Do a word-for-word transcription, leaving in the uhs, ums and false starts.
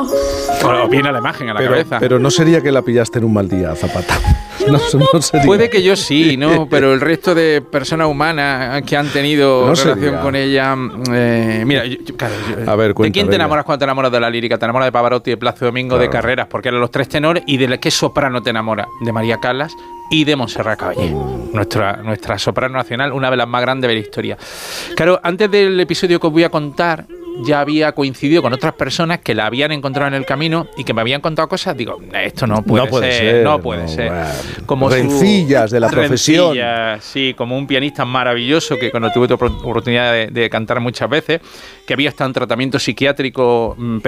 O viene la imagen a la pero, cabeza. Pero no sería que la pillaste en un mal día, Zapata. No, no sería. Puede que yo sí, ¿no? Pero el resto de personas humanas que han tenido no relación sería. con ella... Eh, mira, yo, yo, claro, yo, A ver, cuenta, ¿de quién te venga. enamoras cuando te enamoras de la lírica? Te enamoras de Pavarotti, de Plácido Domingo, Claro. de Carreras, porque eran los tres tenores. ¿Y de qué soprano te enamoras? De María Callas y de Montserrat Caballé, mm. nuestra, nuestra soprano nacional, una de las más grandes de la historia. Claro, antes del episodio que os voy a contar, ya había coincidido con otras personas que la habían encontrado en el camino y que me habían contado cosas. Digo, esto no puede, no puede ser, ser, no puede no, ser. Bueno. Como rencillas su, de la profesión. Rencillas, sí, como un pianista maravilloso que cuando tuve oportunidad de, de cantar muchas veces, que había estado en tratamiento psiquiátrico